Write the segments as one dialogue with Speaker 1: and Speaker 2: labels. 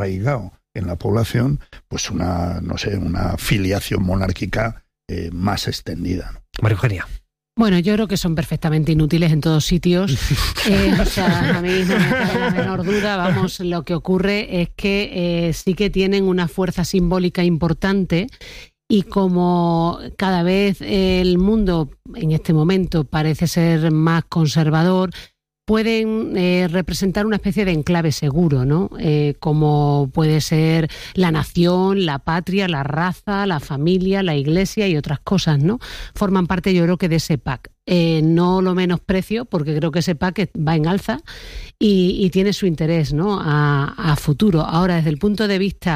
Speaker 1: arraigado en la población, pues una filiación monárquica más extendida, ¿no?
Speaker 2: María Eugenia.
Speaker 3: Bueno, yo creo que son perfectamente inútiles en todos sitios. O sea, a mí no me cabe la menor duda. Vamos, lo que ocurre es que sí que tienen una fuerza simbólica importante. Y como cada vez el mundo en este momento parece ser más conservador, pueden representar una especie de enclave seguro, ¿no? Como puede ser la nación, la patria, la raza, la familia, la iglesia y otras cosas, ¿no? Forman parte, yo creo, que de ese pack. No lo menosprecio, porque creo que ese pack va en alza y tiene su interés, ¿no? a futuro. Ahora, desde el punto de vista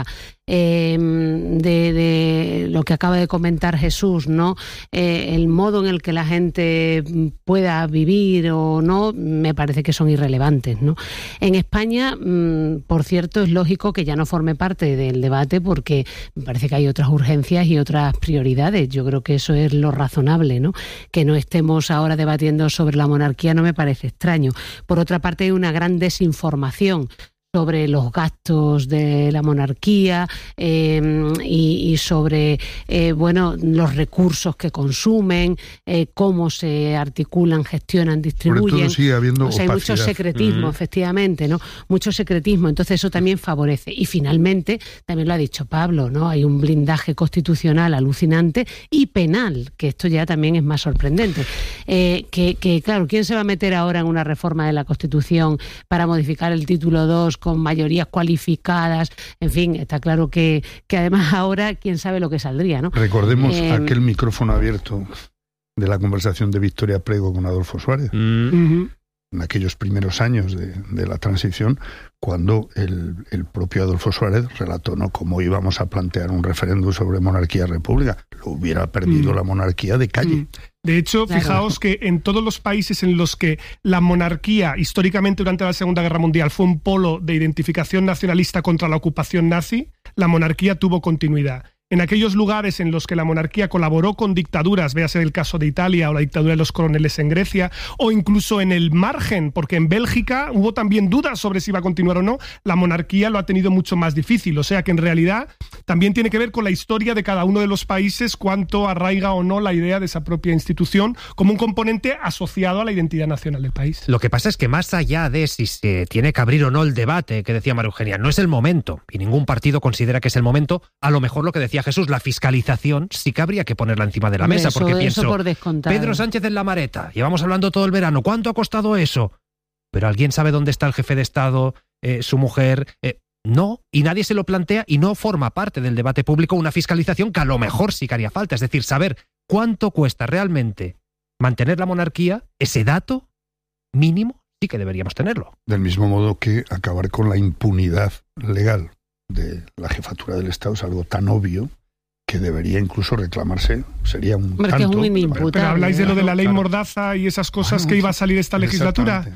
Speaker 3: de lo que acaba de comentar Jesús, ¿no? El modo en el que la gente pueda vivir o no, me parece que son irrelevantes, ¿no? En España, por cierto, es lógico que ya no forme parte del debate, porque me parece que hay otras urgencias y otras prioridades. Yo creo que eso es lo razonable, ¿no? Que no estemos ahora debatiendo sobre la monarquía no me parece extraño. Por otra parte, hay una gran desinformación sobre los gastos de la monarquía y sobre los recursos que consumen, cómo se articulan, gestionan, distribuyen.
Speaker 1: Sobre todo sigue habiendo
Speaker 3: hay mucho secretismo, efectivamente, ¿no? Mucho secretismo, entonces eso también favorece. Y finalmente, también lo ha dicho Pablo, ¿no? Hay un blindaje constitucional alucinante y penal, que esto ya también es más sorprendente. Claro, ¿quién se va a meter ahora en una reforma de la Constitución para modificar el título 2 con mayorías cualificadas? En fin, está claro que además ahora quién sabe lo que saldría, ¿no?
Speaker 1: Recordemos aquel micrófono abierto de la conversación de Victoria Prego con Adolfo Suárez, en aquellos primeros años de la transición, cuando el propio Adolfo Suárez relató, ¿no?, cómo íbamos a plantear un referéndum sobre monarquía-república. Lo hubiera perdido la monarquía de calle.
Speaker 4: De hecho, fijaos que en todos los países en los que la monarquía, históricamente durante la Segunda Guerra Mundial, fue un polo de identificación nacionalista contra la ocupación nazi, la monarquía tuvo continuidad. En aquellos lugares en los que la monarquía colaboró con dictaduras, véase el caso de Italia o la dictadura de los coroneles en Grecia, o incluso en el margen, porque en Bélgica hubo también dudas sobre si iba a continuar o no, la monarquía lo ha tenido mucho más difícil. O sea que en realidad también tiene que ver con la historia de cada uno de los países, cuánto arraiga o no la idea de esa propia institución como un componente asociado a la identidad nacional del país.
Speaker 2: Lo que pasa es que más allá de si se tiene que abrir o no el debate, que decía María Eugenia, no es el momento, y ningún partido considera que es el momento. A lo mejor lo que decía Jesús, la fiscalización sí que habría que ponerla encima de la mesa, porque pienso, por Pedro Sánchez en la Mareta, llevamos hablando todo el verano, ¿cuánto ha costado eso? Pero ¿alguien sabe dónde está el jefe de Estado, su mujer? No, y nadie se lo plantea y no forma parte del debate público una fiscalización que a lo mejor sí que haría falta, es decir, saber cuánto cuesta realmente mantener la monarquía. Ese dato mínimo sí que deberíamos tenerlo.
Speaker 1: Del mismo modo que acabar con la impunidad legal de la jefatura del Estado es algo tan obvio que debería incluso reclamarse, sería un tanto.
Speaker 3: Que es un inimputable.
Speaker 4: Pero habláis de lo de la ley Mordaza y esas cosas que iba a salir esta legislatura.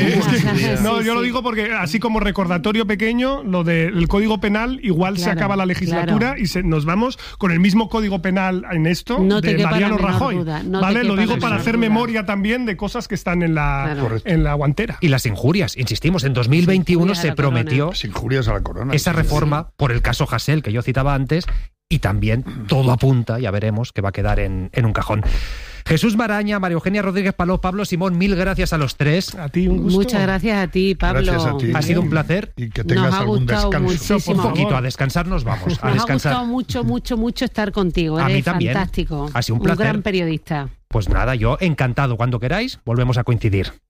Speaker 4: No, yo lo digo porque así como recordatorio pequeño, lo del Código Penal, igual se acaba la legislatura y nos vamos con el mismo Código Penal en esto de Mariano Rajoy. ¿Vale? Lo digo para hacer memoria también de cosas que están en la guantera.
Speaker 2: Y las injurias, insistimos, en 2021 se prometió
Speaker 1: las injurias a la corona,
Speaker 2: esa reforma por el caso Hasél que yo citaba antes. Y también todo apunta, ya veremos, que va a quedar en un cajón. Jesús Maraña, María Eugenia Rodríguez Paló, Pablo Simón, mil gracias a los tres.
Speaker 4: A ti un gusto.
Speaker 3: Muchas gracias a ti, Pablo.
Speaker 1: Gracias a ti.
Speaker 2: Ha sido un placer.
Speaker 1: Y que tengas algún descanso.
Speaker 3: Muchísimo.
Speaker 2: Un poquito, a descansar nos vamos.
Speaker 3: Nos ha gustado mucho estar contigo.
Speaker 2: A
Speaker 3: Eres
Speaker 2: mí también.
Speaker 3: Fantástico.
Speaker 2: Ha sido un placer.
Speaker 3: Un gran periodista.
Speaker 2: Pues nada, yo encantado. Cuando queráis, volvemos a coincidir.